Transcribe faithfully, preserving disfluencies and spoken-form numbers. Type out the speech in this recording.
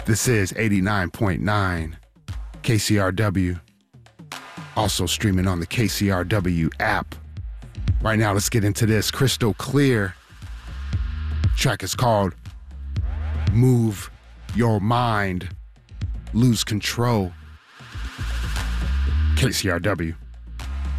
This is eighty-nine point nine K C R W. Also streaming on the K C R W app. Right now, let's get into this. Crystal Clear. Track is called Move Your Mind, Lose Control. K C R W.